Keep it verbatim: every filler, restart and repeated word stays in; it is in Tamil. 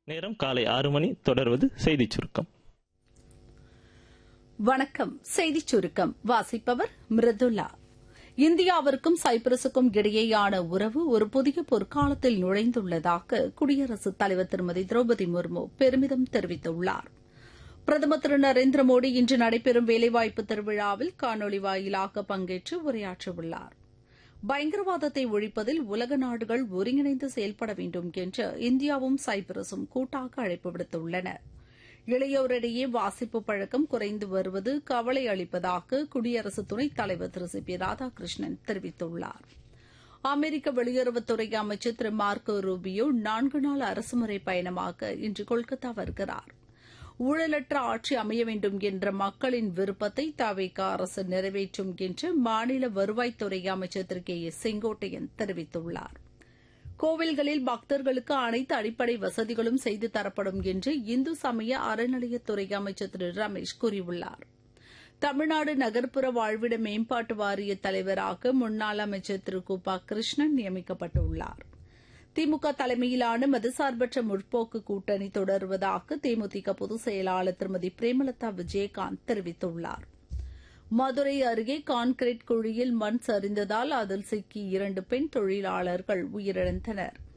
நேரம் காலை ஆறு மணி. தொடர்வது செய்திச் சுருக்கம். வணக்கம். செய்திச் சுருக்கம் வாசிப்பவர் மிருதுலா. இந்தியாவிற்கும் சைப்ரஸுக்கும் இடையேயான உறவு ஒரு புதிய பொற்காலத்தில் நுழைந்துள்ளதாக குடியரசுத் தலைவர் திருமதி திரௌபதி முர்மு பெருமிதம் தெரிவித்துள்ளார். பிரதமர் திரு நரேந்திர மோடி இன்று நடைபெறும் வேலைவாய்ப்பு திருவிழாவில் காணொலி வாயிலாக பங்கேற்று உரையாற்றவுள்ளார். பயங்கரவாதத்தை ஒழிப்பதில் உலக நாடுகள் ஒருங்கிணைந்து செயல்பட வேண்டும் என்று இந்தியாவும் சைப்ரஸும் கூட்டாக அழைப்பு விடுத்துள்ளன. இளையோரிடையே வாசிப்பு பழக்கம் குறைந்து வருவது கவலை அளிப்பதாக குடியரசு துணைத் தலைவர் திரு சி பி ராதாகிருஷ்ணன் தெரிவித்துள்ளார். அமெரிக்க வெளியுறவுத்துறை அமைச்சர் திரு மார்க்கோ ரூபியோ நான்கு நாள் அரசுமுறை பயணமாக இன்று கொல்கத்தா வருகிறார். ஊழலற்ற ஆட்சி அமைய வேண்டும் என்ற மக்களின் விருப்பத்தை தவிக அரசு நிறைவேற்றும் என்று மாநில வருவாய்த்துறை அமைச்சர் திரு கே ஏ செங்கோட்டையன் தெரிவித்துள்ளார். கோவில்களில் பக்தர்களுக்கு அனைத்து அடிப்படை வசதிகளும் செய்து தரப்படும் என்று இந்து சமய அறநிலையத்துறை அமைச்சர் திரு ரமேஷ் கூறியுள்ளார். தமிழ்நாடு நகர்ப்புற வாழ்விட மேம்பாட்டு வாரிய தலைவராக முன்னாள் அமைச்சர் திரு கு ப கிருஷ்ணன் நியமிக்கப்பட்டுள்ளார். திமுக தலைமையிலான மதசார்பற்ற முற்போக்கு கூட்டணி தொடருவதாக தேமுதிக பொதுச் செயலாளர் திருமதி பிரேமலதா விஜயகாந்த் தெரிவித்துள்ளார். மதுரை அருகே கான்கிரீட் குழியில் மண் சரிந்ததால் அதில் சிக்கி இரண்டு பெண் தொழிலாளர்கள் உயிரிழந்தனர்.